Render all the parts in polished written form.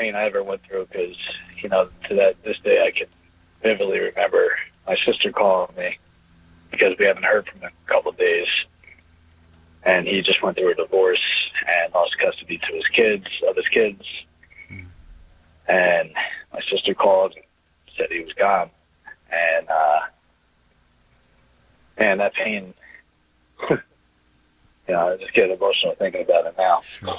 pain I ever went through because, this day I can vividly remember my sister calling me because we haven't heard from him in a couple of days. And he just went through a divorce and lost custody of his kids. And my sister called and said he was gone. And, that pain, I just get emotional thinking about it now. Sure.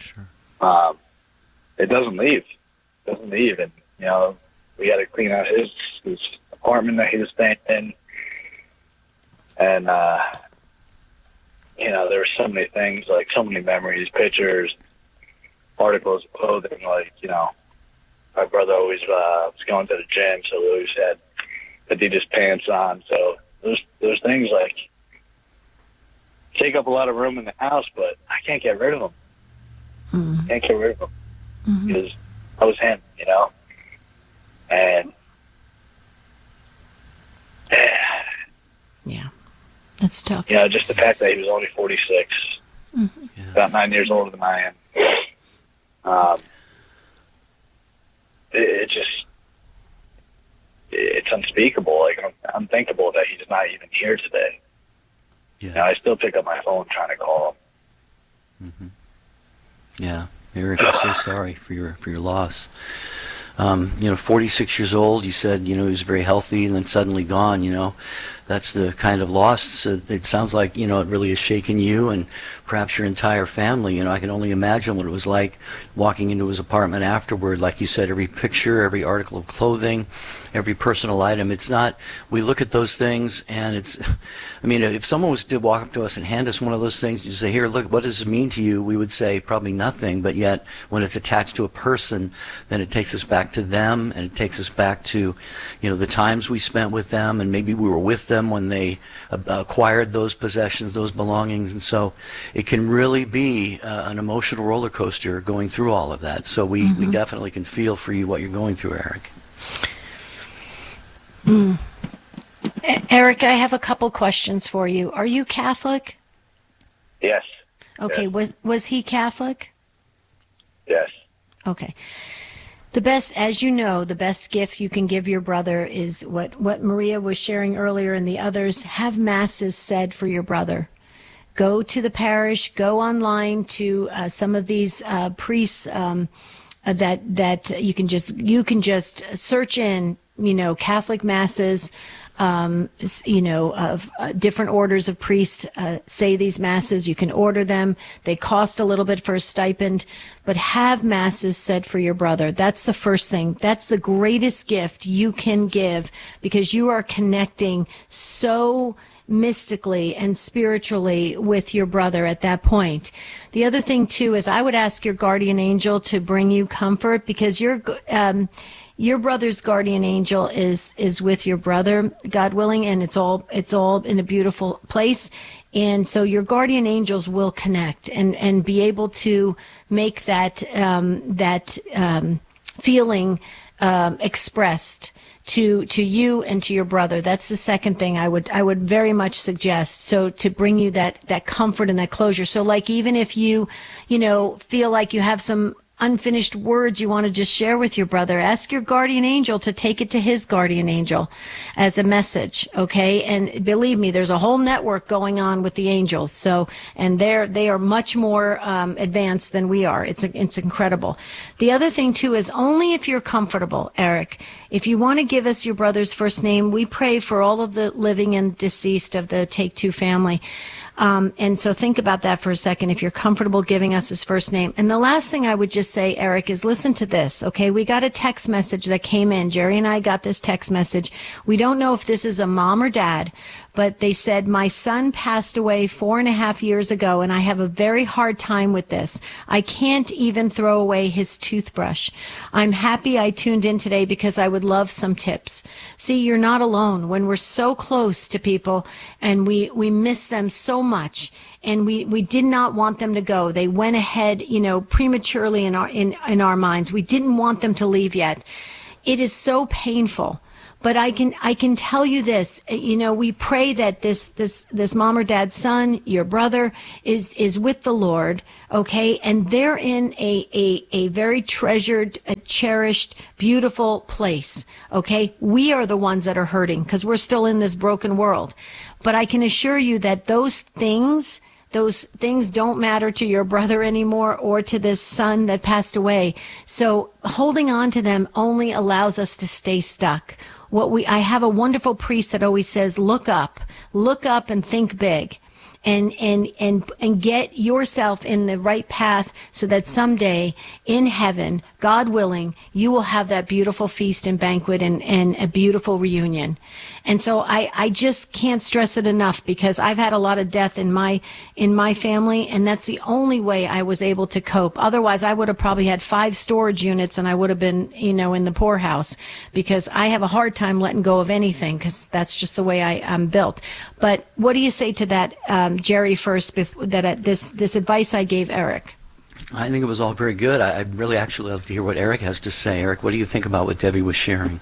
It doesn't leave. And, we had to clean out his apartment that he was staying in. And, there were so many things, like so many memories, pictures, articles of clothing, my brother always was going to the gym, so we always had Adidas pants on. So those things take up a lot of room in the house, but I can't get rid of them. Mm-hmm. Can't get rid of them because I was him, and yeah, that's tough. Just the fact that he was only 46, about 9 years older than I am. It's unspeakable, unthinkable that he's not even here today. Yeah. I still pick up my phone trying to call him. Mm-hmm. Yeah, Eric, I'm so sorry for your loss. 46 years old, you said, he was very healthy and then suddenly gone, That's the kind of loss. It sounds like, it really has shaken you and perhaps your entire family. I can only imagine what it was like walking into his apartment afterward. Like you said, every picture, every article of clothing, every personal item. It's not, we look at those things and if someone was to walk up to us and hand us one of those things and say, here, look, what does it mean to you? We would say probably nothing. But yet when it's attached to a person, then it takes us back to them and it takes us back to, the times we spent with them and maybe we were with them when they acquired those possessions, those belongings. And so it can really be an emotional roller coaster going through all of that. So we definitely can feel for you what you're going through, Eric. Eric, I have a couple questions for you. Are you Catholic? Yes. Okay. Yes. Was he Catholic? Yes. Okay. The best gift you can give your brother is what Maria was sharing earlier and the others. Have masses said for your brother. Go to the parish, go online to some of these priests that you can just search in, Catholic masses, of different orders of priests say these masses. You can order them. They cost a little bit for a stipend, but have masses said for your brother. That's the first thing. That's the greatest gift you can give because you are connecting so mystically and spiritually with your brother at that point. The other thing too is I would ask your guardian angel to bring you comfort because your brother's guardian angel is with your brother, God willing, and it's all in a beautiful place. And so your guardian angels will connect and be able to make that feeling expressed to you and to your brother. That's the second thing I would very much suggest. So to bring you that comfort and that closure. So like even if you feel like you have some unfinished words you want to just share with your brother, ask your guardian angel to take it to his guardian angel as a message, okay? And believe me, there's a whole network going on with the angels. So, and they are much more advanced than we are. It's incredible. The other thing too is only if you're comfortable, Eric, if you want to give us your brother's first name, we pray for all of the living and deceased of the Take Two family. And so think about that for a second, if you're comfortable giving us his first name. And the last thing I would just say, Eric, is listen to this, okay? We got a text message that came in. Jerry and I got this text message. We don't know if this is a mom or dad, but they said, my son passed away 4.5 years ago, and I have a very hard time with this. I can't even throw away his toothbrush. I'm happy I tuned in today because I would love some tips. See, you're not alone. When we're so close to people and we miss them so much, and we did not want them to go. They went ahead, prematurely in our minds. We didn't want them to leave yet. It is so painful. But I can tell you this, we pray that this mom or dad's son, your brother, is with the Lord, okay? And they're in a very treasured, cherished, beautiful place, okay? We are the ones that are hurting because we're still in this broken world. But I can assure you that those things don't matter to your brother anymore or to this son that passed away. So holding on to them only allows us to stay stuck. I have a wonderful priest that always says, look up and think big. And get yourself in the right path so that someday in heaven, God willing, you will have that beautiful feast and banquet and a beautiful reunion. And so I just can't stress it enough because I've had a lot of death in my family, and that's the only way I was able to cope. Otherwise, I would have probably had 5 storage units and I would have been, in the poorhouse because I have a hard time letting go of anything because that's just the way I'm built. But what do you say to that, Jerry, first, this advice I gave Eric? I think it was all very good. I'd really actually love to hear what Eric has to say. Eric, what do you think about what Debbie was sharing?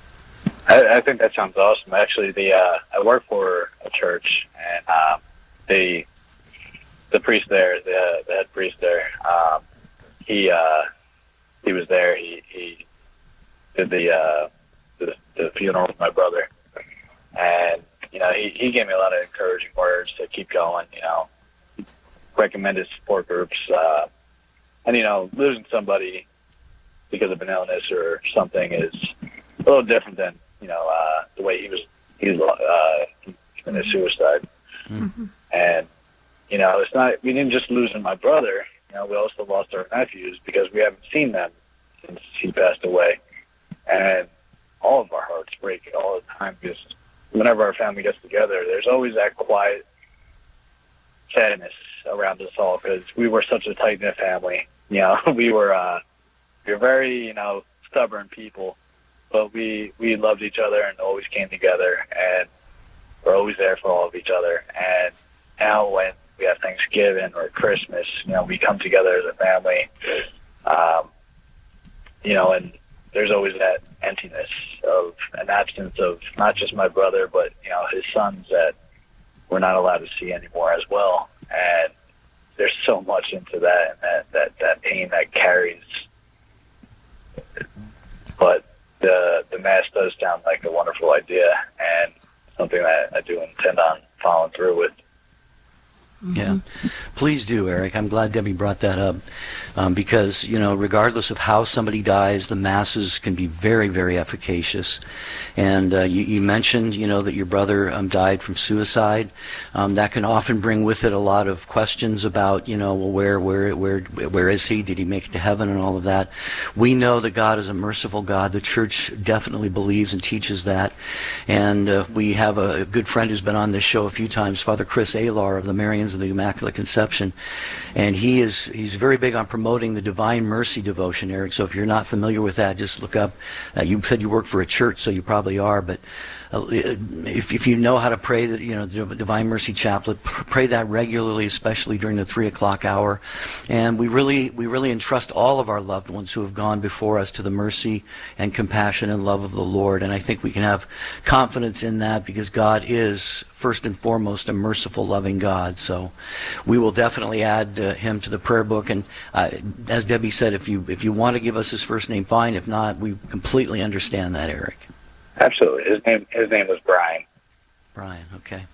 I think that sounds awesome. Actually, I work for a church, and the priest there, the head priest there, he was there. He did the funeral for my brother, and he gave me a lot of encouraging words to keep going. Recommended support groups, and losing somebody because of an illness or something is a little different than the way he committed suicide. Mm-hmm. And it's not, we didn't just lose my brother. We also lost our nephews because we haven't seen them since he passed away, and all of our hearts break all the time because whenever our family gets together, there's always that quiet sadness around us all because we were such a tight-knit family. We were very, stubborn people, but we loved each other and always came together, and we're always there for all of each other. And now when we have Thanksgiving or Christmas, we come together as a family, and there's always that emptiness of an absence of not just my brother, but, his sons that we're not allowed to see anymore as well. And there's so much into that and that pain that carries. But the Mass does sound like a wonderful idea and something that I do intend on following through with. Yeah, please do, Eric. I'm glad Debbie brought that up because, regardless of how somebody dies, the masses can be very, very efficacious. And you mentioned, that your brother died from suicide. That can often bring with it a lot of questions about, where is he? Did he make it to heaven and all of that? We know that God is a merciful God. The church definitely believes and teaches that. And we have a good friend who's been on this show a few times, Father Chris Alar of the Marians of the Immaculate Conception, and he's very big on promoting the Divine Mercy devotion, Eric. So if you're not familiar with that, just look up. You said you work for a church, so you probably are, but if you know how to pray the Divine Mercy Chaplet, pray that regularly, especially during the 3 o'clock hour. And we really entrust all of our loved ones who have gone before us to the mercy and compassion and love of the Lord. And I think we can have confidence in that because God is first and foremost a merciful, loving God. So we will definitely add him to the prayer book. And as Debbie said, if you want to give us his first name, fine. If not, we completely understand that, Eric. Absolutely. His name was Brian. Brian, okay.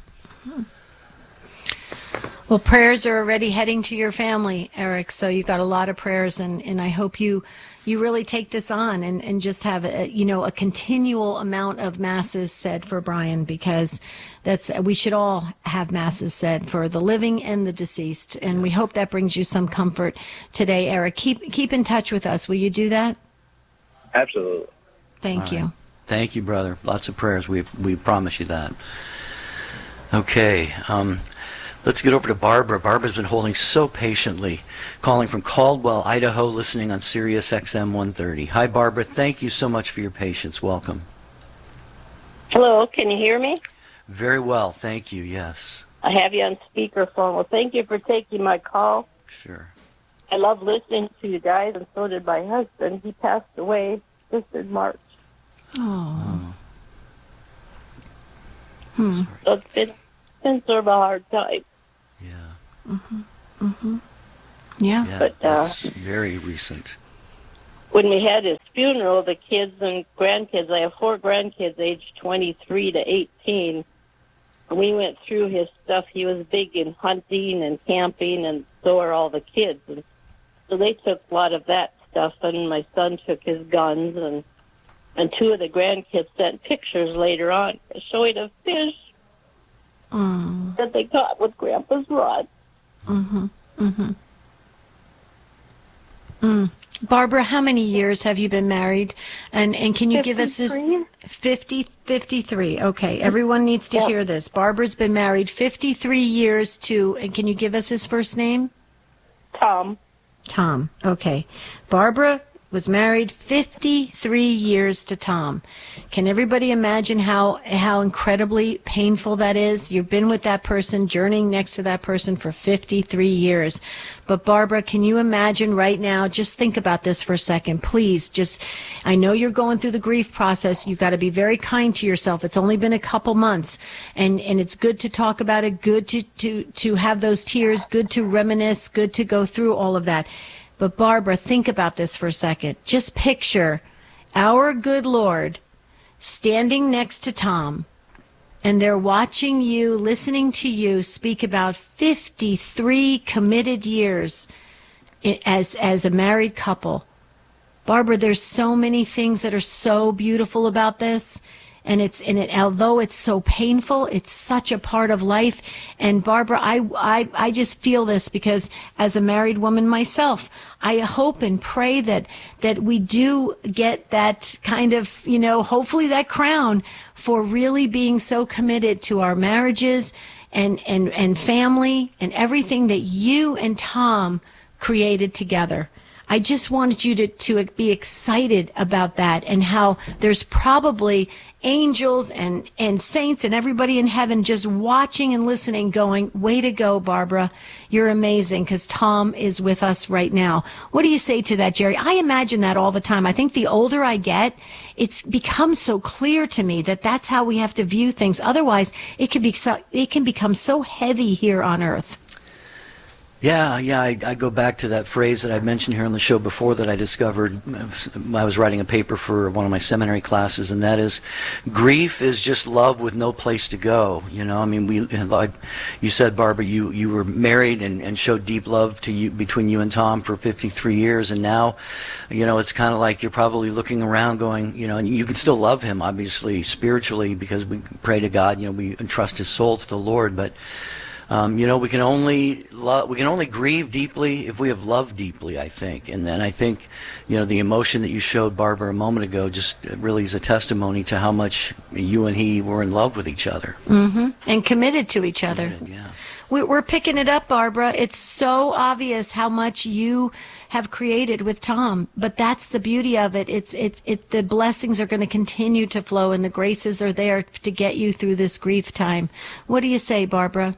Well, prayers are already heading to your family, Eric, so you got a lot of prayers, and I hope you really take this on and just have a continual amount of masses said for Brian, because we should all have masses said for the living and the deceased, and we hope that brings you some comfort today, Eric. Keep in touch with us. Will you do that? Absolutely. Thank you. Thank you, brother. Lots of prayers. We promise you that. Okay. Let's get over to Barbara. Barbara's been holding so patiently, calling from Caldwell, Idaho, listening on Sirius XM 130. Hi, Barbara. Thank you so much for your patience. Welcome. Hello. Can you hear me? Very well. Thank you. Yes. I have you on speakerphone. Well, thank you for taking my call. Sure. I love listening to you guys, and so did my husband. He passed away just in March. Oh. Sorry. So it's been sort of a hard time. Yeah. Yeah. Yeah, But, that's very recent. When we had his funeral, the kids and grandkids, I have 4 grandkids aged 23 to 18. And we went through his stuff. He was big in hunting and camping, and so are all the kids. And so they took a lot of that stuff, and my son took his guns, and 2 of the grandkids sent pictures later on showing a fish that they caught with Grandpa's rod. Barbara, how many years have you been married? And can you give us this? 53. Okay, everyone needs to hear this. Barbara's been married 53 years to, and can you give us his first name? Tom. Tom. Okay. Barbara was married 53 years to Tom. Can everybody imagine how incredibly painful that is? You've been with that person, journeying next to that person for 53 years. But Barbara, can you imagine right now, just think about this for a second, please. I know you're going through the grief process. You've got to be very kind to yourself. It's only been a couple months, and it's good to talk about it, good to have those tears, good to reminisce, good to go through all of that. But Barbara, think about this for a second. Just picture our good Lord standing next to Tom, and they're watching you, listening to you speak about 53 committed years as a married couple. Barbara, there's so many things that are so beautiful about this. And although it's so painful, it's such a part of life. And Barbara, I just feel this because as a married woman myself, I hope and pray that we do get that kind of, hopefully that crown for really being so committed to our marriages and family and everything that you and Tom created together. I just wanted you to be excited about that, and how there's probably angels and saints and everybody in heaven just watching and listening going, way to go, Barbara. You're amazing, because Tom is with us right now. What do you say to that, Jerry? I imagine that all the time. I think the older I get, it's become so clear to me that that's how we have to view things. Otherwise, it can become so heavy here on earth. Yeah, I go back to that phrase that I mentioned here on the show before that I discovered. I was writing a paper for one of my seminary classes, and that is, grief is just love with no place to go. I mean, like you said, Barbara, you were married and showed deep love between you and Tom for 53 years, and now, it's kind of like you're probably looking around going, and you can still love him, obviously, spiritually, because we pray to God, we entrust his soul to the Lord, but we can only grieve deeply if we have loved deeply, I think. And then I think, the emotion that you showed, Barbara, a moment ago just really is a testimony to how much you and he were in love with each other. Mm-hmm. And committed to each other. Yeah. We're picking it up, Barbara. It's so obvious how much you have created with Tom, but that's the beauty of it. The blessings are going to continue to flow, and the graces are there to get you through this grief time. What do you say, Barbara?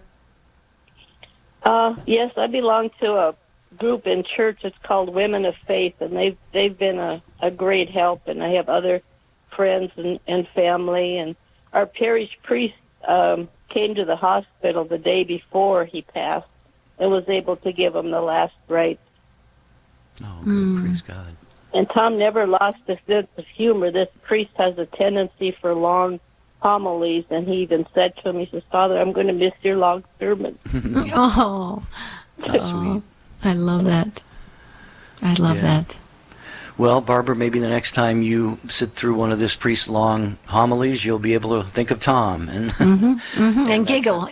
Yes, I belong to a group in church. It's called Women of Faith, and they've been a great help. And I have other friends and family. And our parish priest came to the hospital the day before he passed and was able to give him the last rites. Oh, good. Praise God. And Tom never lost his sense of humor. This priest has a tendency for long homilies, and he even said to him, he says, "Father, I'm going to miss your long sermon." Oh, That's sweet. I love that. I love that. Well, Barbara, maybe the next time you sit through one of this priest's long homilies, you'll be able to think of Tom and and giggle.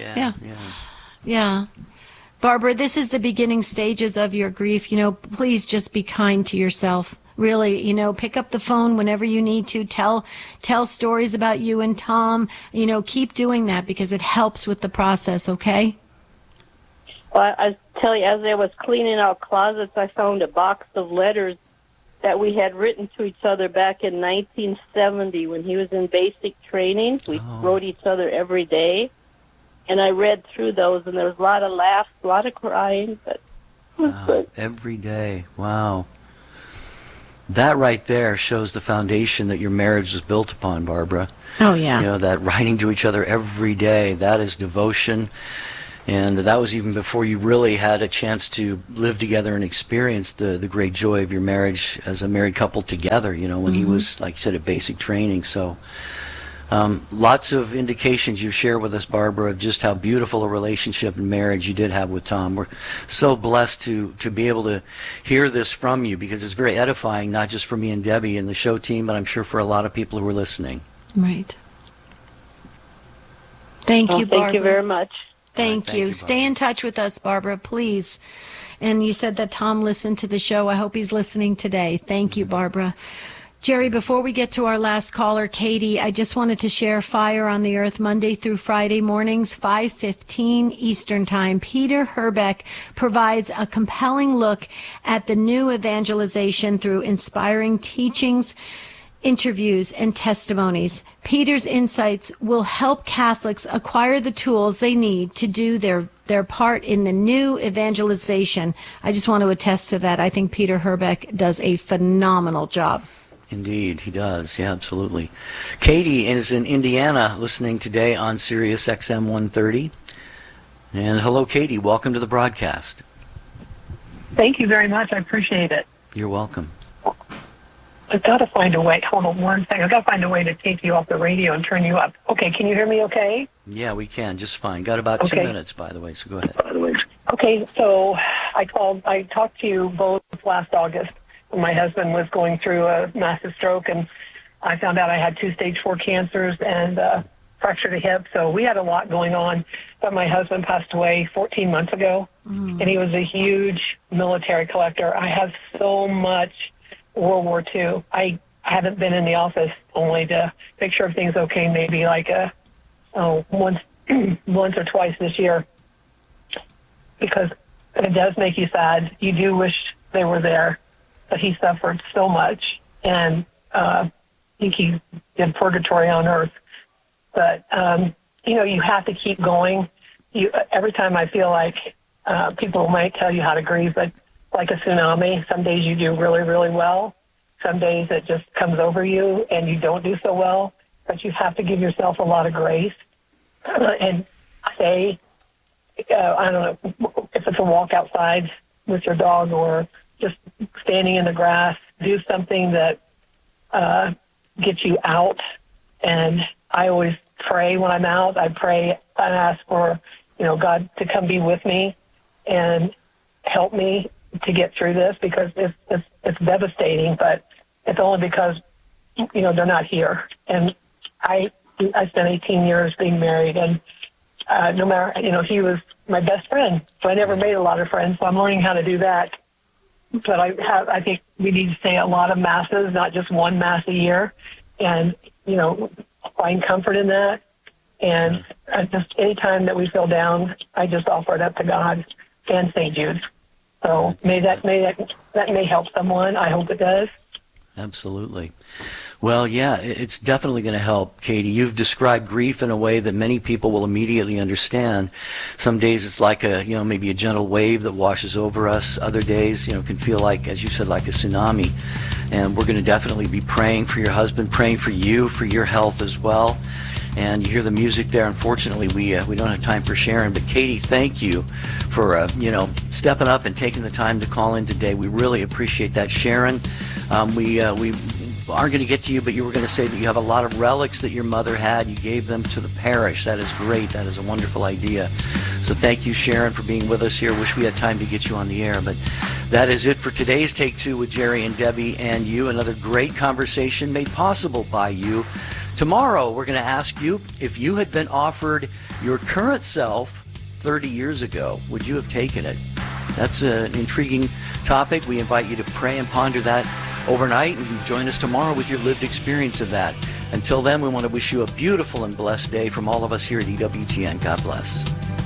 Yeah. Barbara, this is the beginning stages of your grief. Please just be kind to yourself. Really, pick up the phone whenever you need to. Tell stories about you and Tom. Keep doing that because it helps with the process, okay? Well, I tell you, as I was cleaning out closets, I found a box of letters that we had written to each other back in 1970 when he was in basic training. We wrote each other every day. And I read through those, and there was a lot of laughs, a lot of crying, but it was good. Every day. Wow. That right there shows the foundation that your marriage was built upon, Barbara. Oh, yeah. You know, that writing to each other every day, that is devotion. And that was even before you really had a chance to live together and experience the great joy of your marriage as a married couple together, you know, when he was, like you said, at basic training. So lots of indications you share with us, Barbara, of just how beautiful a relationship and marriage you did have with Tom. We're so blessed to be able to hear this from you, because it's very edifying, not just for me and Debbie and the show team, but I'm sure for a lot of people who are listening. Right. Thank you, Barbara. Thank you very much. Thank you. Stay in touch with us, Barbara, please. And you said that Tom listened to the show. I hope he's listening today. Thank you, Barbara. Jerry, before we get to our last caller, Katie, I just wanted to share Fire on the Earth Monday through Friday mornings, 5:15 Eastern Time. Peter Herbeck provides a compelling look at the new evangelization through inspiring teachings, interviews, and testimonies. Peter's insights will help Catholics acquire the tools they need to do their part in the new evangelization. I just want to attest to that. I think Peter Herbeck does a phenomenal job. Indeed, he does. Yeah, absolutely. Katie is in Indiana listening today on Sirius XM 130. And hello, Katie. Welcome to the broadcast. Thank you very much. I appreciate it. You're welcome. I've got to find a way. Hold on one second. I've got to find a way to take you off the radio and turn you up. Okay, can you hear me okay? Yeah, we can. Just fine. Got about 2 minutes, by the way, so go ahead. Okay, so I talked to you both last August when my husband was going through a massive stroke, and I found out I had 2 stage 4 cancers and fractured a hip. So we had a lot going on. But my husband passed away 14 months ago, and he was a huge military collector. I have so much World War II. I haven't been in the office only to make sure everything's okay, maybe like once or twice this year, because it does make you sad. You do wish they were there, but he suffered so much, and I think he did purgatory on earth. But, you have to keep going. Every time I feel like people might tell you how to grieve, but like a tsunami, some days you do really, really well. Some days it just comes over you and you don't do so well, but you have to give yourself a lot of grace and say, I don't know, if it's a walk outside with your dog or just standing in the grass, do something that gets you out. And I always pray when I'm out. I pray and ask for, God to come be with me and help me to get through this, because it's devastating, but it's only because, they're not here. And I spent 18 years being married, and no matter, he was my best friend, so I never made a lot of friends, so I'm learning how to do that. But I think we need to say a lot of masses, not just one mass a year, and, find comfort in that. And just any time that we feel down, I just offer it up to God and St. Jude. So that may help someone. I hope it does. Absolutely. Well, yeah, it's definitely going to help, Katie. You've described grief in a way that many people will immediately understand. Some days it's like maybe a gentle wave that washes over us. Other days, can feel like, as you said, like a tsunami. And we're going to definitely be praying for your husband, praying for you, for your health as well. And you hear the music there. Unfortunately, we don't have time for Sharon. But Katie, thank you for stepping up and taking the time to call in today. We really appreciate that. Sharon, we aren't going to get to you, but you were going to say that you have a lot of relics that your mother had. You gave them to the parish. That is great. That is a wonderful idea. So thank you, Sharon, for being with us here. Wish we had time to get you on the air. But that is it for today's Take Two with Jerry and Debbie and you. Another great conversation made possible by you. Tomorrow, we're going to ask you, if you had been offered your current self 30 years ago, would you have taken it? That's an intriguing topic. We invite you to pray and ponder that overnight, and join us tomorrow with your lived experience of that. Until then, we want to wish you a beautiful and blessed day from all of us here at EWTN. God bless.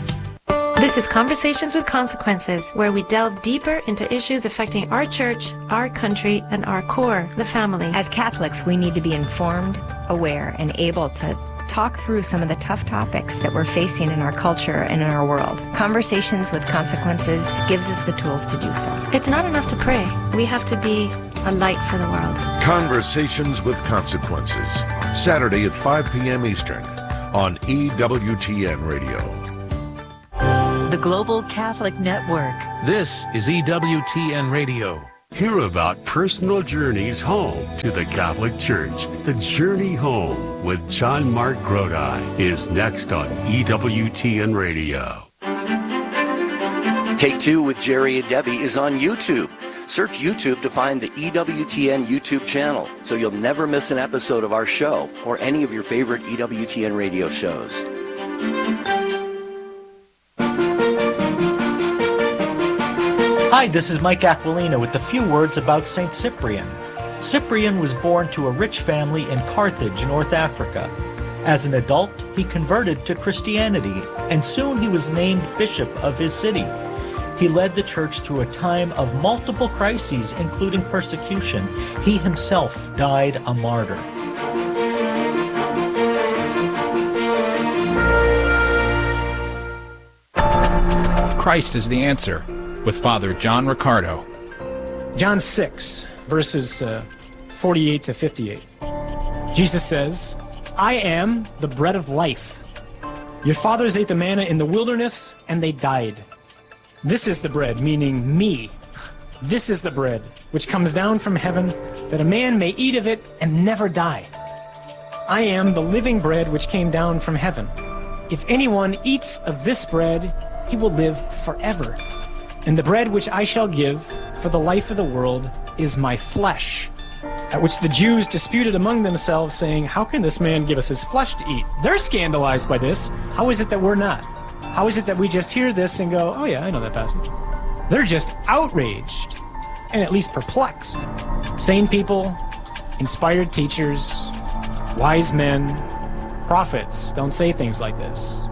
This is Conversations with Consequences, where we delve deeper into issues affecting our church, our country, and our core, the family. As Catholics, we need to be informed, aware, and able to talk through some of the tough topics that we're facing in our culture and in our world. Conversations with Consequences gives us the tools to do so. It's not enough to pray. We have to be a light for the world. Conversations with Consequences, Saturday at 5 p.m. Eastern on EWTN Radio. The Global Catholic Network. This is EWTN Radio. Hear about personal journeys home to the Catholic Church. The Journey Home with John Mark Grodi is next on EWTN Radio. Take Two with Jerry and Debbie is on YouTube. Search YouTube to find the EWTN YouTube channel so you'll never miss an episode of our show or any of your favorite EWTN radio shows. Hi, this is Mike Aquilina with a few words about St. Cyprian. Cyprian was born to a rich family in Carthage, North Africa. As an adult, he converted to Christianity, and soon he was named bishop of his city. He led the church through a time of multiple crises, including persecution. He himself died a martyr. Christ is the answer, with Father John Riccardo. John 6, verses 48 to 58. Jesus says, I am the bread of life. Your fathers ate the manna in the wilderness, and they died. This is the bread, meaning me. This is the bread which comes down from heaven, that a man may eat of it and never die. I am the living bread which came down from heaven. If anyone eats of this bread, he will live forever. And the bread which I shall give for the life of the world is my flesh. At which the Jews disputed among themselves, saying, how can this man give us his flesh to eat? They're scandalized by this. How is it that we're not? How is it that we just hear this and go, oh yeah, I know that passage? They're just outraged and at least perplexed. Sane people, inspired teachers, wise men, prophets don't say things like this.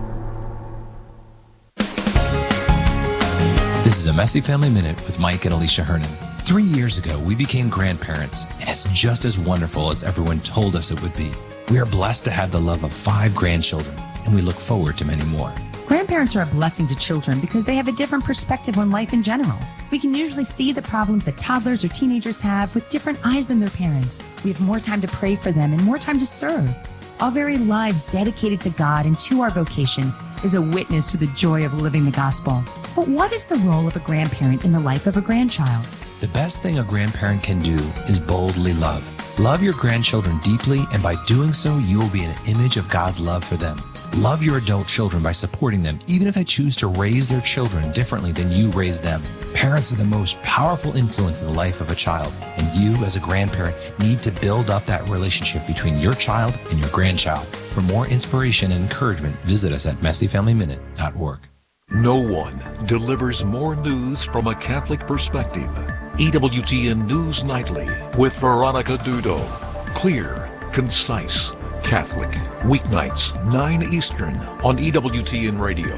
This is a Messy Family Minute with Mike and Alicia Hernan. 3 years ago, we became grandparents, and it's just as wonderful as everyone told us it would be. We are blessed to have the love of 5 grandchildren, and we look forward to many more. Grandparents are a blessing to children because they have a different perspective on life in general. We can usually see the problems that toddlers or teenagers have with different eyes than their parents. We have more time to pray for them and more time to serve. Our very lives dedicated to God and to our vocation is a witness to the joy of living the gospel. But what is the role of a grandparent in the life of a grandchild? The best thing a grandparent can do is boldly love. Love your grandchildren deeply, and by doing so, you will be an image of God's love for them. Love your adult children by supporting them, even if they choose to raise their children differently than you raised them. Parents are the most powerful influence in the life of a child, and you, as a grandparent, need to build up that relationship between your child and your grandchild. For more inspiration and encouragement, visit us at messyfamilyminute.org. No one delivers more news from a Catholic perspective. EWTN News Nightly with Veronica Dudo. Clear, concise, Catholic. Weeknights, 9 Eastern on EWTN Radio.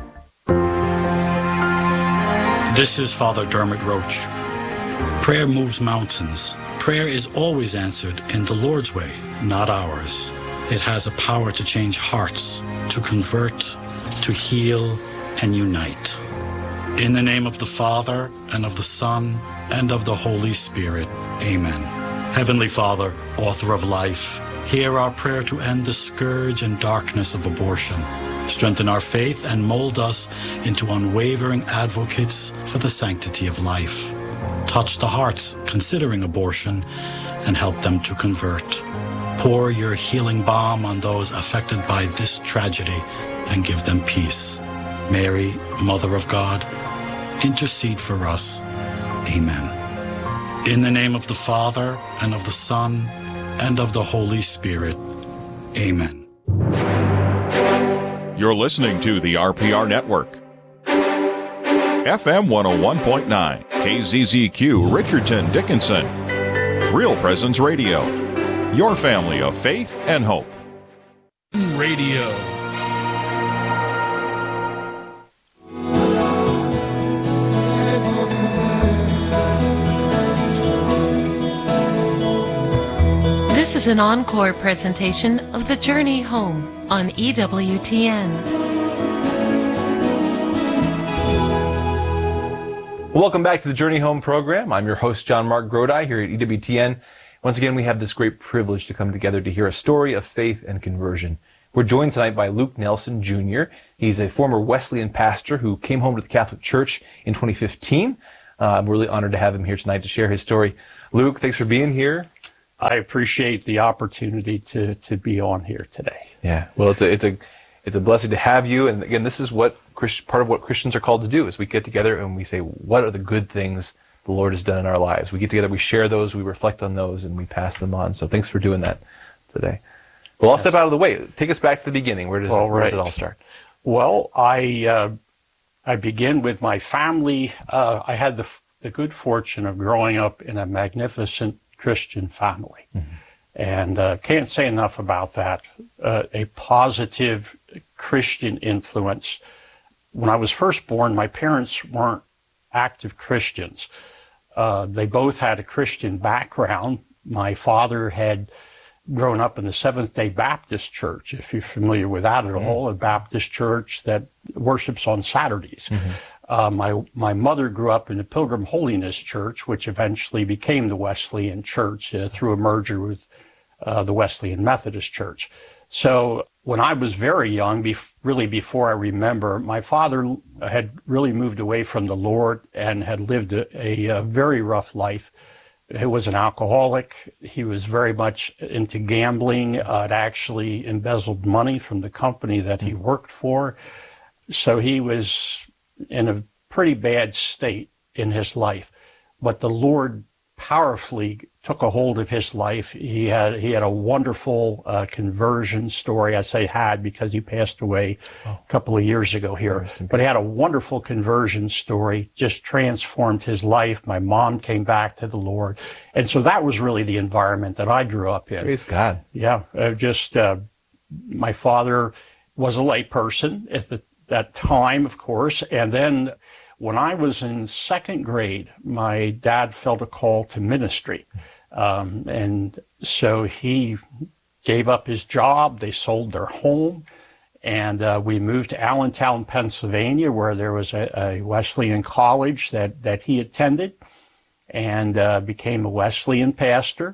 This is Father Dermot Roach. Prayer moves mountains. Prayer is always answered in the Lord's way, not ours. It has a power to change hearts, to convert, to heal, and unite. In the name of the Father, and of the Son, and of the Holy Spirit. Amen. Heavenly Father, author of life, hear our prayer to end the scourge and darkness of abortion. Strengthen our faith and mold us into unwavering advocates for the sanctity of life. Touch the hearts considering abortion and help them to convert. Pour your healing balm on those affected by this tragedy and give them peace. Mary, Mother of God, intercede for us. Amen. In the name of the Father, and of the Son, and of the Holy Spirit. Amen. You're listening to the RPR Network. FM 101.9, KZZQ, Richardson, Dickinson. Real Presence Radio. Your family of faith and hope. Radio. This is an encore presentation of The Journey Home on EWTN. Well, welcome back to the Journey Home program. I'm your host, John Mark Grodi, here at EWTN. Once again, we have this great privilege to come together to hear a story of faith and conversion. We're joined tonight by Luke Nelson, Jr. He's a former Wesleyan pastor who came home to the Catholic Church in 2015. I'm really honored to have him here tonight to share his story. Luke, thanks for being here. I appreciate the opportunity to be on here today. Yeah, well, it's a blessing to have you. And again, this is what part of what Christians are called to do, is we get together and we say, what are the good things the Lord has done in our lives? We get together, we share those, we reflect on those, and we pass them on. So thanks for doing that today. Well, I'll step out of the way. Take us back to the beginning. Where does it all start? Well, I begin with my family. I had the good fortune of growing up in a magnificent Christian family. Mm-hmm. And can't say enough about that. A positive Christian influence. When I was first born, my parents weren't active Christians. They both had a Christian background. My father had grown up in the Seventh-day Baptist Church, if you're familiar with that at all, a Baptist church that worships on Saturdays. Mm-hmm. My mother grew up in the Pilgrim Holiness Church, which eventually became the Wesleyan Church through a merger with the Wesleyan Methodist Church. So when I was very young, really before I remember, my father had really moved away from the Lord and had lived a very rough life. He was an alcoholic. He was very much into gambling. It actually embezzled money from the company that he worked for. So he was in a pretty bad state in his life. But the Lord powerfully took a hold of his life. He had a wonderful conversion story. I say had because he passed away a couple of years ago here. But he had a wonderful conversion story, just transformed his life. My mom came back to the Lord. And so that was really the environment that I grew up in. Praise God. Yeah, my father was a lay person at that time, of course. And then when I was in second grade, my dad felt a call to ministry. And so he gave up his job. They sold their home. And we moved to Allentown, Pennsylvania, where there was a Wesleyan college that he attended, and became a Wesleyan pastor.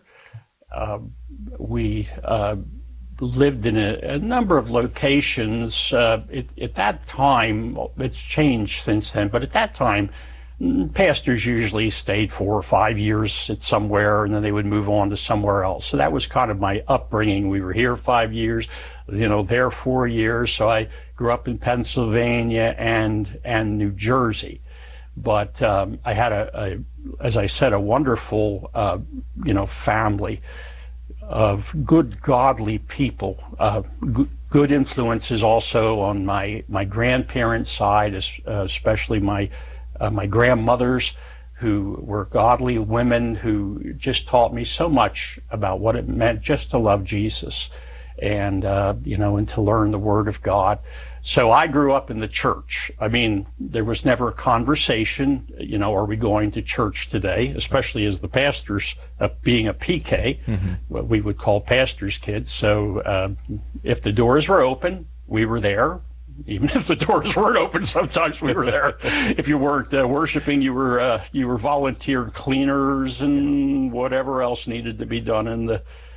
We lived in a number of locations. At that time, it's changed since then, but at that time, pastors usually stayed 4 or 5 years at somewhere, and then they would move on to somewhere else. So that was kind of my upbringing. We were here 5 years, there 4 years. So I grew up in Pennsylvania and New Jersey. But I had as I said, a wonderful, family of good, godly people, good influences also on my grandparents' side, especially my grandmothers, who were godly women who just taught me so much about what it meant just to love Jesus and to learn the Word of God. So I grew up in the church. I mean, there was never a conversation, are we going to church today, especially as the pastors, being a PK, what we would call pastors' kids. So if the doors were open, we were there. Even if the doors weren't open, sometimes we were there. If you weren't worshiping, you were volunteer cleaners and whatever else needed to be done in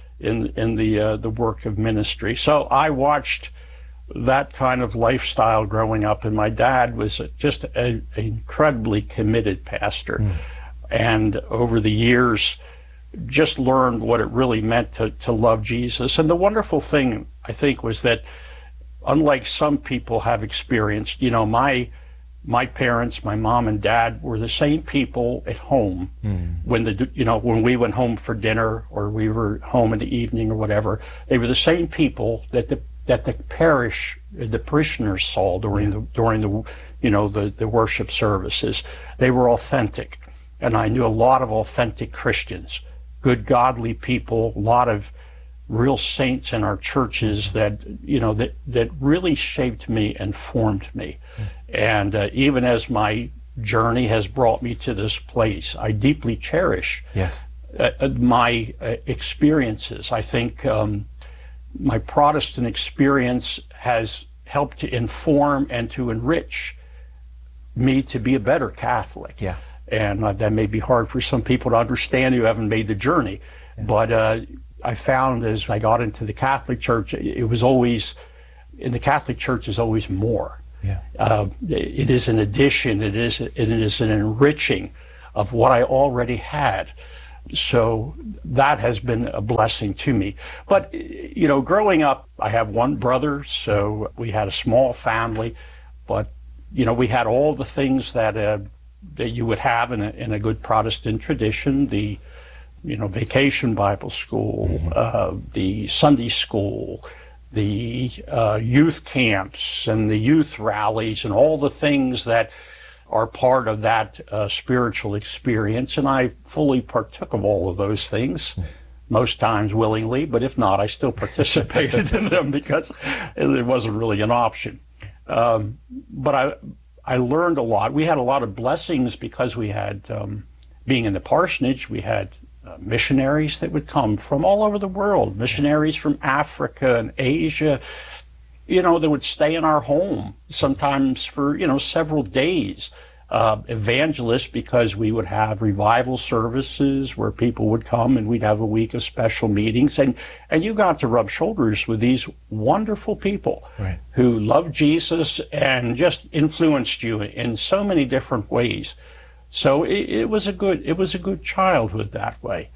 the work of ministry. So I watched that kind of lifestyle growing up, and my dad was just an incredibly committed pastor. And over the years, just learned what it really meant to love Jesus. And the wonderful thing, I think, was that unlike some people have experienced, my parents, my mom and dad, were the same people at home when we went home for dinner or we were home in the evening or whatever. They were the same people that the parishioners saw during the worship services. They were authentic, and I knew a lot of authentic Christians, good godly people, a lot of real saints in our churches that really shaped me and formed me. And even as my journey has brought me to this place, I deeply cherish my experiences. I think my Protestant experience has helped to inform and to enrich me to be a better Catholic. And that may be hard for some people to understand who haven't made the journey. Yeah. But I found as I got into the Catholic Church, it was always, in the Catholic Church is always more. Yeah. It is an addition, it is an enriching of what I already had. So that has been a blessing to me. But, you know, growing up, I have one brother, so we had a small family, but, you know, we had all the things that you would have in a good Protestant tradition, the, you know, vacation Bible school, the Sunday school, the youth camps and the youth rallies and all the things that are part of that spiritual experience. And I fully partook of all of those things, most times willingly, but if not, I still participated in them because it wasn't really an option. But I learned a lot. We had a lot of blessings because we had, being in the parsonage, we had missionaries that would come from all over the world, missionaries from Africa and Asia, you know, that would stay in our home sometimes for, you know, several days. Evangelists, because we would have revival services where people would come and we'd have a week of special meetings. And you got to rub shoulders with these wonderful people who loved Jesus and just influenced you in so many different ways. So it was a good childhood that way.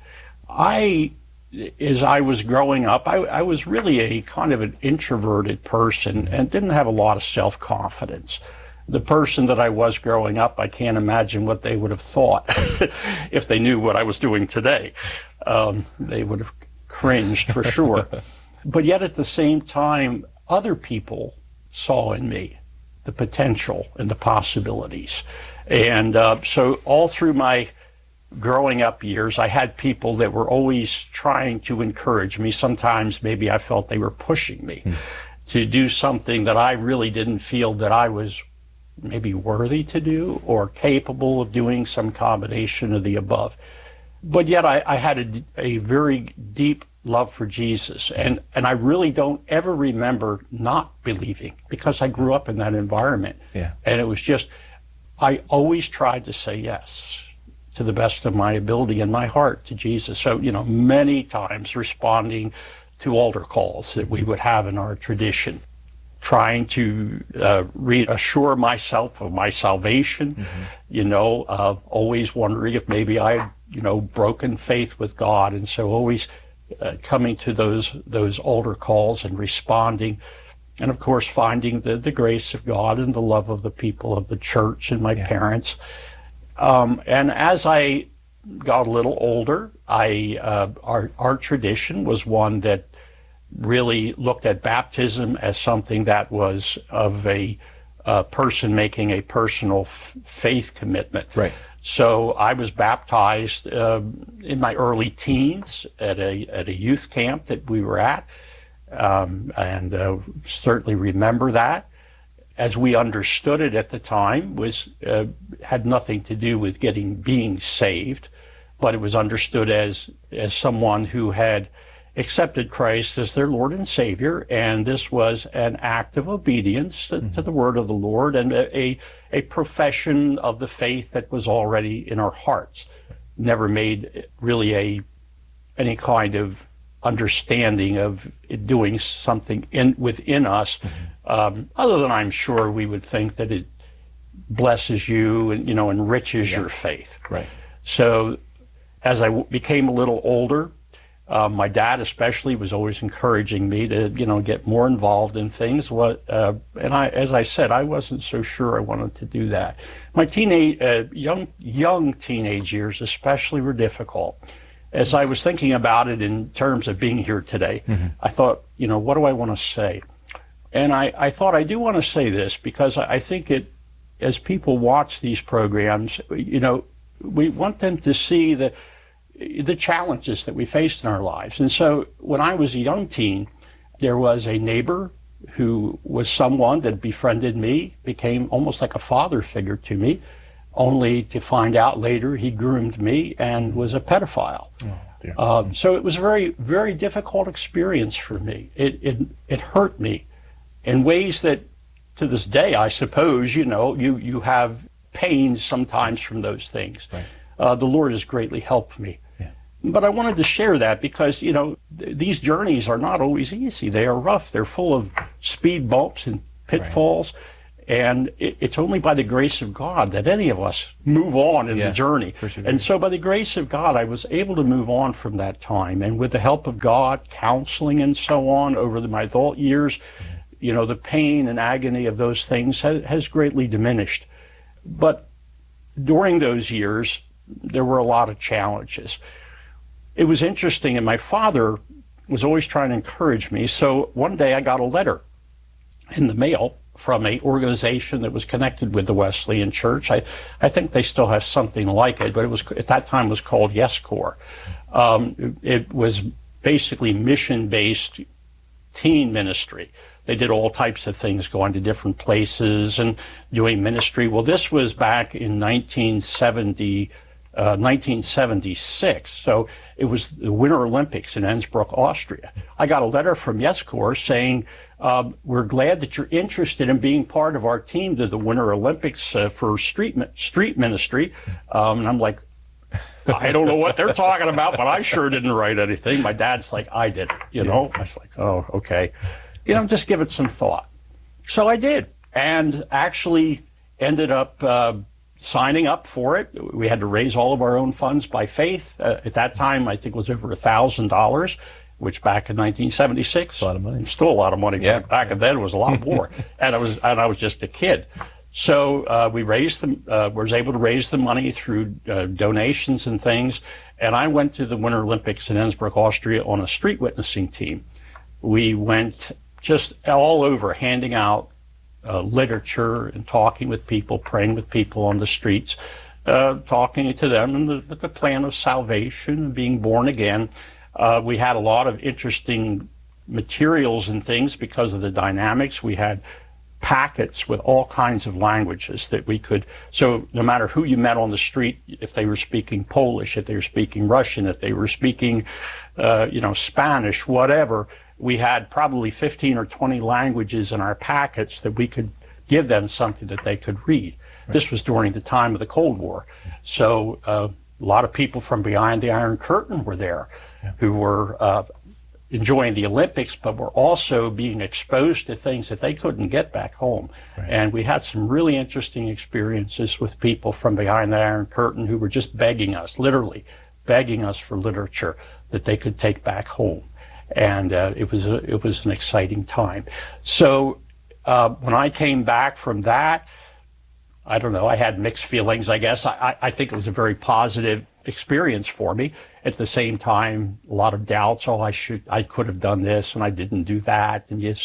As I was growing up, I was really a kind of an introverted person and didn't have a lot of self-confidence. The person that I was growing up, I can't imagine what they would have thought if they knew what I was doing today. They would have cringed for sure. But yet at the same time, other people saw in me the potential and the possibilities. And so all through my growing up years, I had people that were always trying to encourage me. Sometimes maybe I felt they were pushing me to do something that I really didn't feel that I was maybe worthy to do or capable of doing, some combination of the above. But yet I had a very deep love for Jesus. And I really don't ever remember not believing because I grew up in that environment. Yeah. And it was just, I always tried to say yes to the best of my ability in my heart to Jesus. So, you know, many times responding to altar calls that we would have in our tradition, trying to reassure myself of my salvation, you know, always wondering if maybe I had, you know, broken faith with God. And so always coming to those altar calls and responding. And of course, finding the grace of God and the love of the people of the church and my parents. And as I got a little older, our tradition was one that really looked at baptism as something that was of a person making a personal faith commitment. Right. So I was baptized in my early teens at a youth camp that we were at. And certainly remember that, as we understood it at the time, was had nothing to do with being saved, but it was understood as someone who had accepted Christ as their Lord and Savior, and this was an act of obedience to the word of the Lord and a profession of the faith that was already in our hearts. Never made really any kind of understanding of it doing something within us, other than I'm sure we would think that it blesses you and, you know, enriches your faith. Right. So as I became a little older, my dad especially was always encouraging me to, you know, get more involved in things. And as I said, I wasn't so sure I wanted to do that. My young teenage years especially were difficult. As I was thinking about it in terms of being here today, I thought, you know, what do I want to say? And I thought I do want to say this because I think as people watch these programs, you know, we want them to see the challenges that we faced in our lives. And so when I was a young teen, there was a neighbor who was someone that befriended me, became almost like a father figure to me, only to find out later he groomed me and was a pedophile. So it was a very, very difficult experience for me. It hurt me in ways that to this day, I suppose, you know, you have pains sometimes from those things. Right. The Lord has greatly helped me. But I wanted to share that because, these journeys are not always easy. They are rough. They're full of speed bumps and pitfalls. Right. And it's only by the grace of God that any of us move on in the journey. And so by the grace of God, I was able to move on from that time. And with the help of God, counseling and so on over my adult years, the pain and agony of those things has greatly diminished. But during those years, there were a lot of challenges. It was interesting, and my father was always trying to encourage me. So one day I got a letter in the mail from an organization that was connected with the Wesleyan Church. I think they still have something like it, but it was at that time was called Yes Corps. It was basically mission-based teen ministry. They did all types of things, going to different places and doing ministry. Well, this was back in 1976. So it was the Winter Olympics in Innsbruck, Austria. I got a letter from Yes Corps saying, we're glad that you're interested in being part of our team to the Winter Olympics for street ministry. And I'm like, I don't know what they're talking about, but I sure didn't write anything. My dad's like, I did, I was like, oh, okay. Just give it some thought. So I did, and actually ended up signing up for it. We had to raise all of our own funds by faith. At that time, I think it was over $1,000, which back in 1976, a lot of money. Still a lot of money. Yeah. Back then, it was a lot more, and I was just a kid. So we was able to raise the money through donations and things, and I went to the Winter Olympics in Innsbruck, Austria, on a street witnessing team. We went just all over, handing out literature and talking with people, praying with people on the streets, talking to them and the plan of salvation and being born again. We had a lot of interesting materials and things because of the dynamics. We had packets with all kinds of languages that we could, so no matter who you met on the street, if they were speaking Polish, if they were speaking Russian, if they were speaking, Spanish, whatever, we had probably 15 or 20 languages in our packets that we could give them something that they could read. Right. This was during the time of the Cold War. So a lot of people from behind the Iron Curtain were there who were enjoying the Olympics, but were also being exposed to things that they couldn't get back home. Right. And we had some really interesting experiences with people from behind the Iron Curtain who were just begging us, literally begging us for literature that they could take back home. And it was an exciting time. So when I came back from that, I don't know, I had mixed feelings, I guess. I think it was a very positive experience for me. At the same time, a lot of doubts. I could have done this and I didn't do that. And you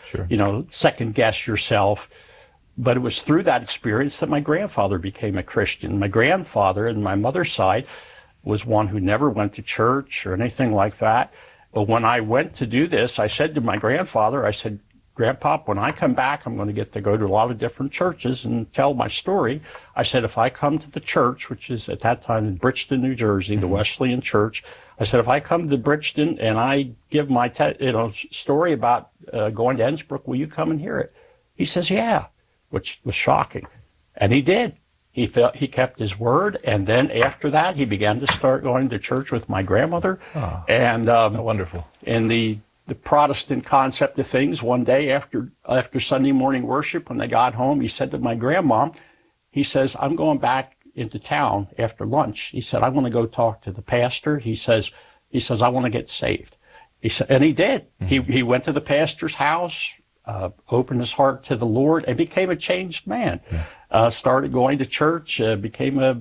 second guess yourself. But it was through that experience that my grandfather became a Christian. My grandfather on my mother's side was one who never went to church or anything like that. But when I went to do this, I said to my grandfather, I said, Grandpa, when I come back, I'm going to get to go to a lot of different churches and tell my story. I said, if I come to the church, which is at that time in Bridgeton, New Jersey, the Wesleyan Church, I said, if I come to Bridgeton and I give my story about going to Innsbruck, will you come and hear it? He says, yeah, which was shocking. And he did. He kept his word, and then after that, he began to start going to church with my grandmother. Oh, and wonderful. In the Protestant concept of things, one day after Sunday morning worship, when they got home, he said to my grandma, he says, I'm going back into town after lunch. He said, I want to go talk to the pastor. He says, I want to get saved. He said, and he did. Mm-hmm. He went to the pastor's house, opened his heart to the Lord, and became a changed man. Yeah. Started going to church, became a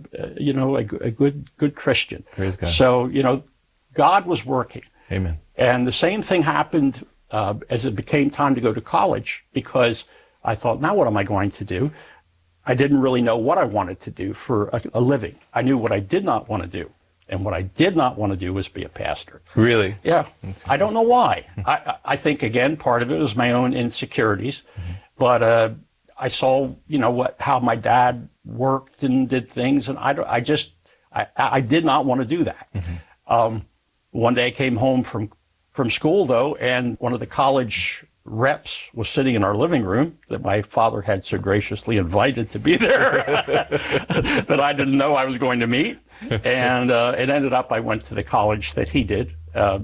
good Christian. Praise God. So, God was working. Amen. And the same thing happened as it became time to go to college, because I thought, now what am I going to do? I didn't really know what I wanted to do for a living. I knew what I did not want to do. And what I did not want to do was be a pastor. Really? Yeah. I don't know why. I think, again, part of it was my own insecurities. Mm-hmm. But I saw, how my dad worked and did things, and I did not want to do that. Mm-hmm. One day I came home from school, though, and one of the college Reps was sitting in our living room that my father had so graciously invited to be there that I didn't know I was going to meet. And it ended up I went to the college that he did. At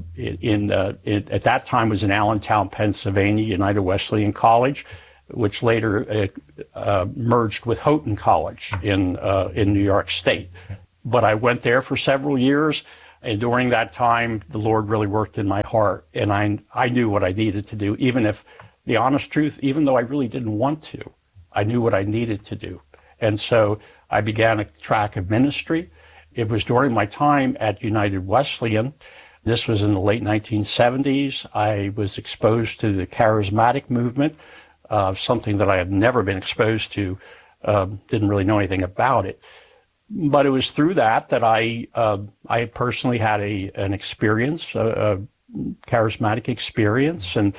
that time was in Allentown, Pennsylvania, United Wesleyan College, which later merged with Houghton College in New York State. But I went there for several years, and during that time, the Lord really worked in my heart, and I knew what I needed to do, even if, the honest truth, even though I really didn't want to, I knew what I needed to do. And so I began a track of ministry. It was during my time at United Wesleyan. This was in the late 1970s. I was exposed to the charismatic movement, something that I had never been exposed to, didn't really know anything about it. But it was through that I personally had an experience, a charismatic experience. And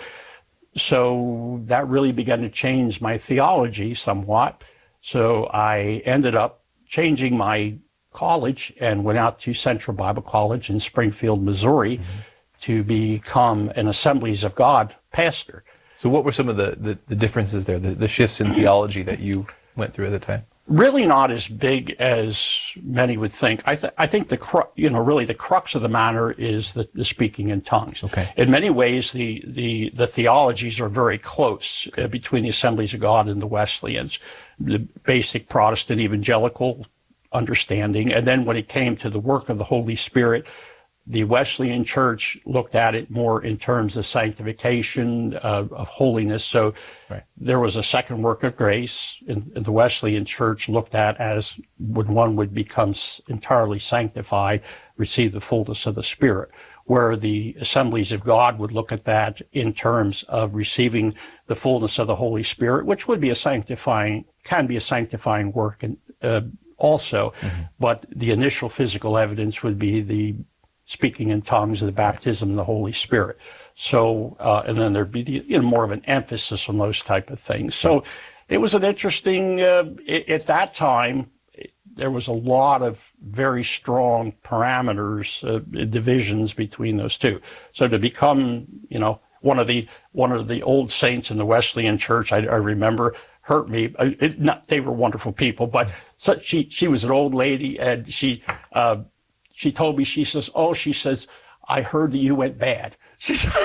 so that really began to change my theology somewhat. So I ended up changing my college and went out to Central Bible College in Springfield, Missouri, to become an Assemblies of God pastor. So what were some of the differences there, the shifts in theology that you went through at the time? Really not as big as many would think. I think the crux of the matter is the speaking in tongues. Okay. In many ways, the theologies are very close between the Assemblies of God and the Wesleyans. The basic Protestant evangelical understanding, and then when it came to the work of the Holy Spirit, the Wesleyan Church looked at it more in terms of sanctification, of holiness. So there was a second work of grace in the Wesleyan Church looked at as when one would become entirely sanctified, receive the fullness of the Spirit, where the Assemblies of God would look at that in terms of receiving the fullness of the Holy Spirit, which would be can be a sanctifying work and also, but the initial physical evidence would be the speaking in tongues, the baptism of the Holy Spirit. So, and then there'd be more of an emphasis on those type of things. So it was an interesting, at that time, there was a lot of very strong parameters, divisions between those two. So to become, one of the old saints in the Wesleyan Church, I remember, hurt me. They were wonderful people, but she was an old lady, and she told me, she says, I heard that you went bad. She said,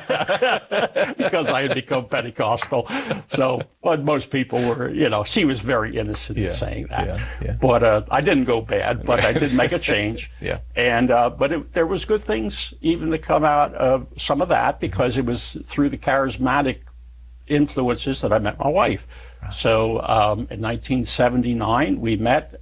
because I had become Pentecostal. So, but most people were, she was very innocent in saying that. Yeah. But I didn't go bad, but I did make a change. And but there was good things even to come out of some of that, because it was through the charismatic influences that I met my wife. So in 1979, we met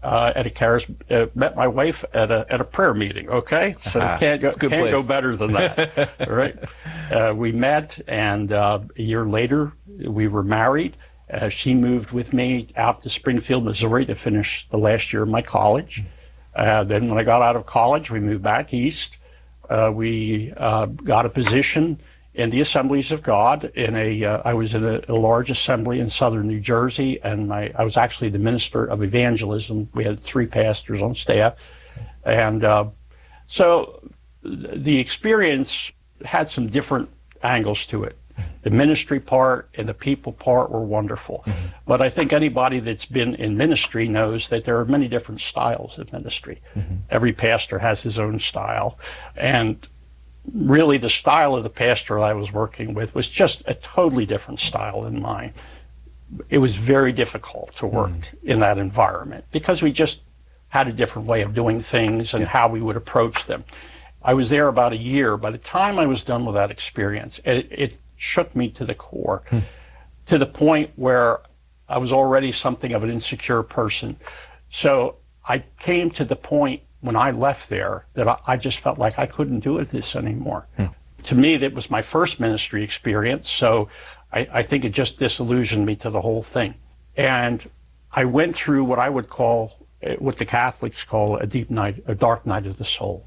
met my wife at a prayer meeting. Okay, so can't go better than that. All right, we met, and a year later we were married. She moved with me out to Springfield, Missouri, to finish the last year of my college. Then when I got out of college, we moved back east. We got a position in the Assemblies of God. I was in a large assembly in southern New Jersey, and I was actually the minister of evangelism. We had 3 pastors on staff. And so the experience had some different angles to it. The ministry part and the people part were wonderful. But I think anybody that's been in ministry knows that there are many different styles of ministry. Every pastor has his own style. And really, the style of the pastor I was working with was just a totally different style than mine. It was very difficult to work in that environment because we just had a different way of doing things and how we would approach them. I was there about a year. By the time I was done with that experience, it shook me to the core, to the point where I was already something of an insecure person. So I came to the point when I left there that I just felt like I couldn't do this anymore. To me, that was my first ministry experience, so I think it just disillusioned me to the whole thing. And I went through what I would call, what the Catholics call a dark night of the soul.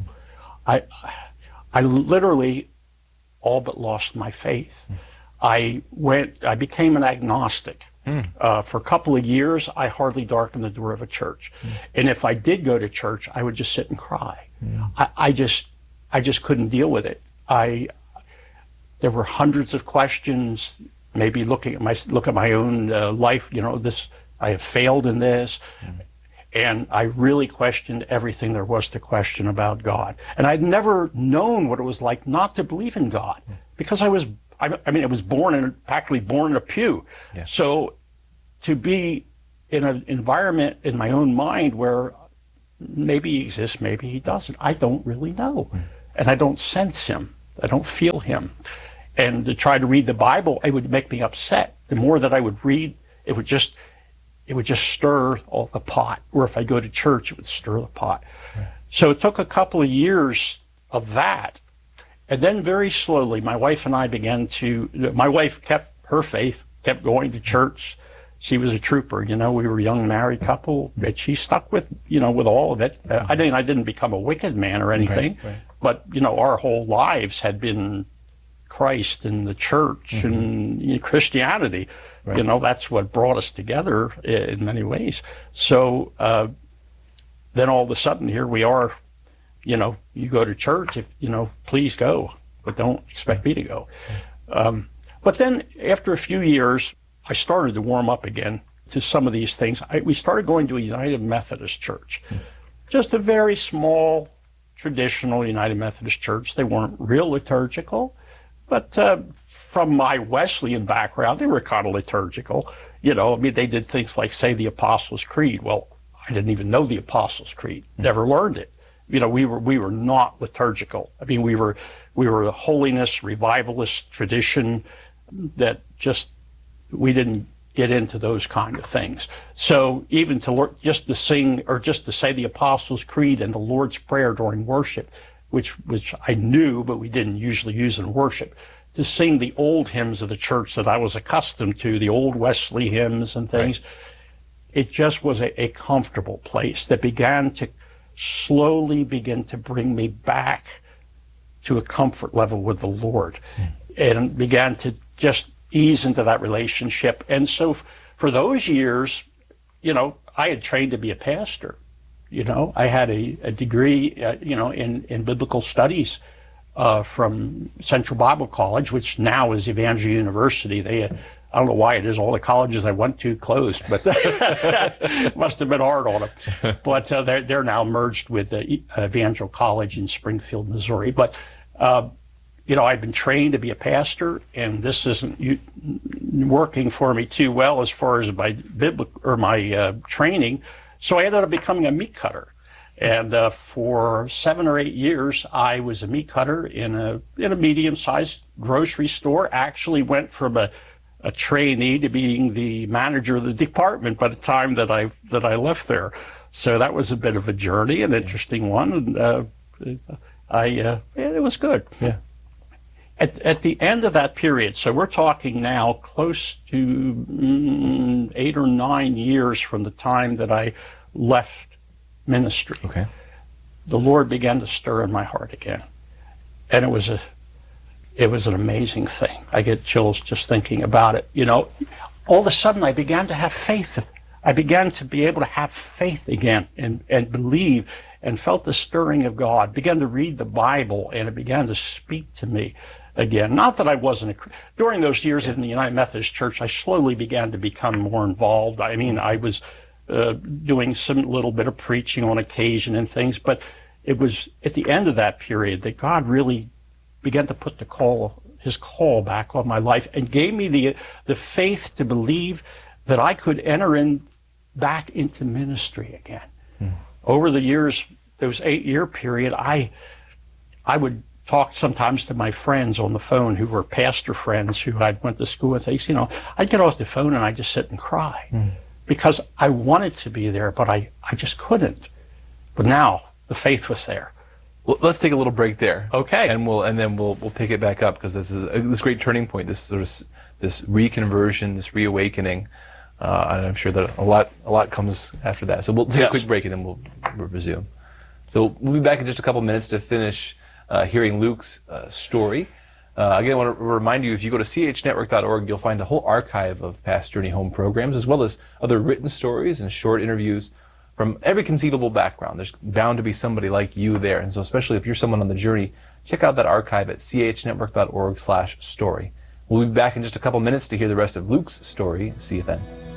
I literally all but lost my faith. I became an agnostic. For a couple of years, I hardly darkened the door of a church. And if I did go to church, I would just sit and cry. I just couldn't deal with it. There were hundreds of questions, maybe look at my own life, I have failed in this. And I really questioned everything there was to question about God. And I'd never known what it was like not to believe in God, because I was practically born in a pew. Yeah. So to be in an environment in my own mind where maybe he exists, maybe he doesn't, I don't really know. And I don't sense him. I don't feel him. And to try to read the Bible, it would make me upset. The more that I would read, it would just stir all the pot. Or if I go to church, it would stir the pot. Right. So it took a couple of years of that. And then very slowly, my wife and I my wife kept her faith, kept going to church. She was a trooper, we were a young married couple, but she stuck with all of it. I didn't become a wicked man or anything, right. But, our whole lives had been Christ and the church and Christianity. Right. That's what brought us together in many ways. So then all of a sudden, here we are, you go to church, please go, but don't expect me to go. But then after a few years, I started to warm up again to some of these things. We started going to a United Methodist church, just a very small, traditional United Methodist church. They weren't real liturgical, but from my Wesleyan background, they were kind of liturgical. They did things like say the Apostles' Creed. Well, I didn't even know the Apostles' Creed, never learned it. We were not liturgical. We were a holiness, revivalist tradition that we didn't get into those kind of things. So even just to sing or just to say the Apostles' Creed and the Lord's Prayer during worship, which I knew, but we didn't usually use in worship, to sing the old hymns of the church that I was accustomed to, the old Wesley hymns and things, right. It just was a comfortable place that began to slowly begin to bring me back to a comfort level with the Lord, and began to just ease into that relationship. And so for those years, I had trained to be a pastor. I had a degree, in biblical studies from Central Bible College, which now is Evangel University. I don't know why it is. All the colleges I went to closed, but it must have been hard on them. But they're now merged with Evangel College in Springfield, Missouri. But I've been trained to be a pastor, and this isn't working for me too well as far as my training. So I ended up becoming a meat cutter. And for 7 or 8 years, I was a meat cutter in a medium-sized grocery store. Actually went from a trainee to being the manager of the department by the time that I left there. So that was a bit of a journey, an interesting one. And it was good. Yeah. At the end of that period, so we're talking now close to 8 or 9 years from the time that I left ministry. Okay. The Lord began to stir in my heart again. And it was an amazing thing. I get chills just thinking about it. All of a sudden I began to have faith. I began to be able to have faith again and believe, and felt the stirring of God, began to read the Bible, and it began to speak to me again. Not that I wasn't during those years in the United Methodist Church, I slowly began to become more involved. I was doing some little bit of preaching on occasion and things, but it was at the end of that period that God really began to put his call back on my life, and gave me the faith to believe that I could enter back into ministry again. Over the years, those 8-year period, I would talk sometimes to my friends on the phone who were pastor friends who I went to school with. I'd get off the phone and I'd just sit and cry because I wanted to be there, but I just couldn't. But now the faith was there. Well, let's take a little break there. Okay. And then we'll pick it back up, because this is this great turning point, this reconversion, this reawakening. And I'm sure that a lot comes after that. So we'll take a quick break and then we'll resume. So we'll be back in just a couple minutes to finish hearing Luke's story. Again, I want to remind you, if you go to chnetwork.org, you'll find a whole archive of past Journey Home programs, as well as other written stories and short interviews from every conceivable background. There's bound to be somebody like you there. And so especially if you're someone on the journey check out that archive at chnetwork.org/story. We'll be back in just a couple minutes to hear the rest of Luke's story. See you then.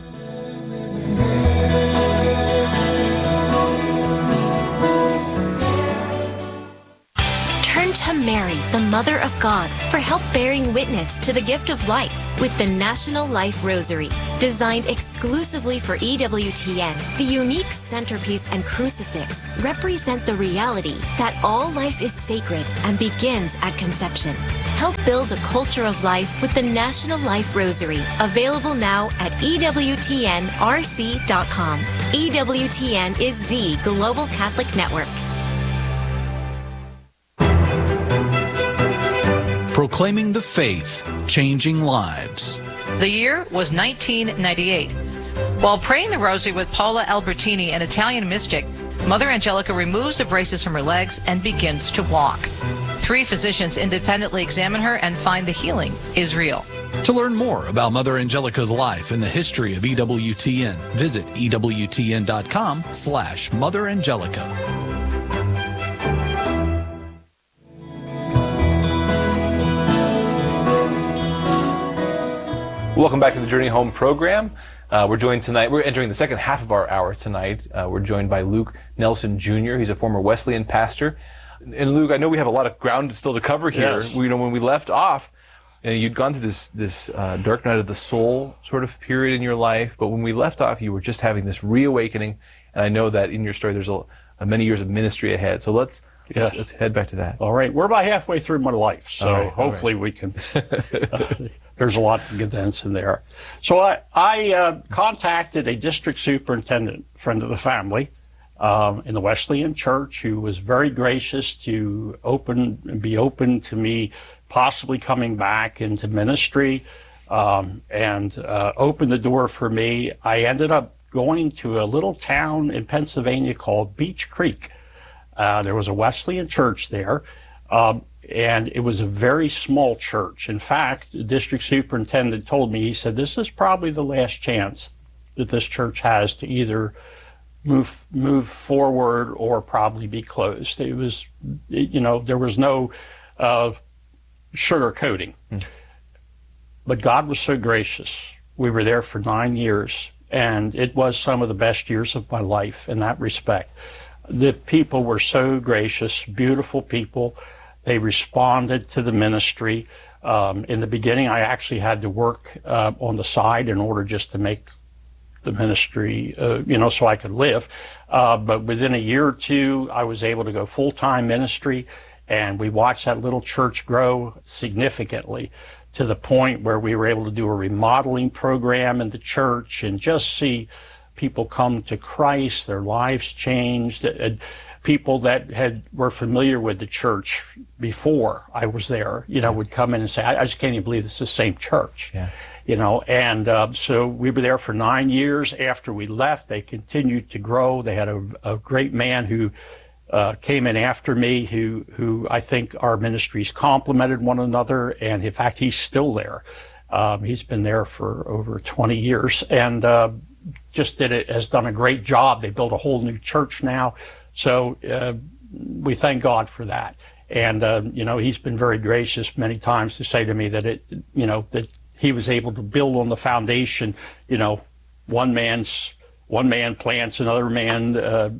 Turn to Mary, the Mother of God, for help bearing witness to the gift of life with the National Life Rosary. Designed exclusively for EWTN, the unique centerpiece and crucifix represent the reality that all life is sacred and begins at conception. Help build a culture of life with the National Life Rosary, available now at EWTNRC.com. EWTN is the Global Catholic Network. Proclaiming the faith, changing lives. The year was 1998. While praying the rosary with Paola Albertini, an Italian mystic, Mother Angelica removes the braces from her legs and begins to walk. 3 physicians independently examine her and find the healing is real. To learn more about Mother Angelica's life and the history of EWTN, visit EWTN.com/Mother Angelica. Welcome back to the Journey Home program. We're joined tonight. We're entering the second half of our hour tonight. We're joined by Luke Nelson Jr. He's a former Wesleyan pastor. And Luke, I know we have a lot of ground still to cover here. Yes. When we left off, you'd gone through this dark night of the soul sort of period in your life. But when we left off, you were just having this reawakening. And I know that in your story, there's many years of ministry ahead. So let's head back to that. All right. We're about halfway through my life, so hopefully we can. There's a lot to condense in there. So I contacted a district superintendent, friend of the family, in the Wesleyan Church, who was very gracious to be open to me possibly coming back into ministry, and opened the door for me. I ended up going to a little town in Pennsylvania called Beech Creek. There was a Wesleyan church there, and it was a very small church. In fact, the district superintendent told me, he said, this is probably the last chance that this church has to either move forward or probably be closed. It was, there was no sugarcoating. But God was so gracious. We were there for 9 years, and it was some of the best years of my life in that respect. The people were so gracious, beautiful people. They responded to the ministry. In the beginning, I actually had to work on the side in order just to make the ministry, so I could live. But within a year or two, I was able to go full-time ministry, and we watched that little church grow significantly to the point where we were able to do a remodeling program in the church and just see people come to Christ, their lives changed. People that were familiar with the church before I was there, would come in and say, I just can't even believe it's the same church. Yeah. So we were there for 9 years. After we left, they continued to grow. They had a great man who came in after me, who I think our ministries complemented one another, and in fact, he's still there. He's been there for over 20 years, and has done a great job. They built a whole new church now. So we thank God for that. And, he's been very gracious many times to say to me that that he was able to build on the foundation. One man plants, another man,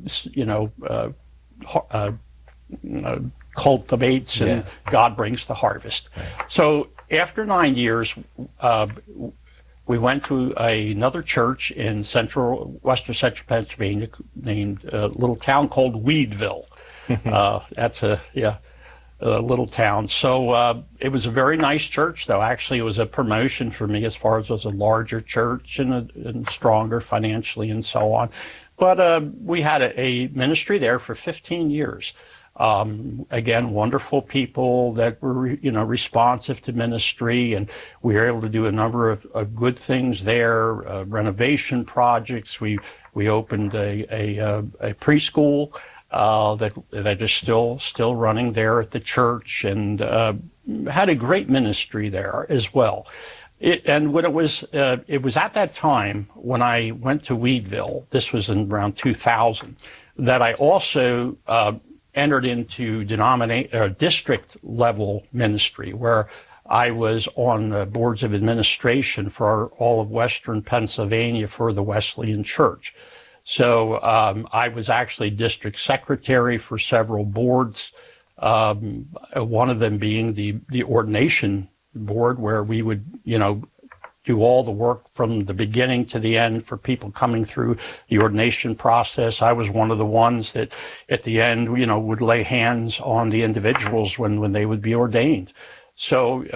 cultivates, and God brings the harvest. Right. So after 9 years, we went to another church in western central Pennsylvania named a little town called Weedville. That's a little town. So it was a very nice church, though. Actually, it was a promotion for me as far as it was a larger church and stronger financially and so on. But we had a ministry there for 15 years. Again, wonderful people that were, responsive to ministry, and we were able to do a number of good things there, renovation projects. We opened a preschool that is still running there at the church, and had a great ministry there as well. And when it was at that time when I went to Weedville, this was in around 2000, that I also entered into district level ministry, where I was on boards of administration for all of Western Pennsylvania for the Wesleyan Church. So I was actually district secretary for several boards, one of them being the ordination board, where we would, do all the work from the beginning to the end for people coming through the ordination process. I was one of the ones that at the end, would lay hands on the individuals when they would be ordained. So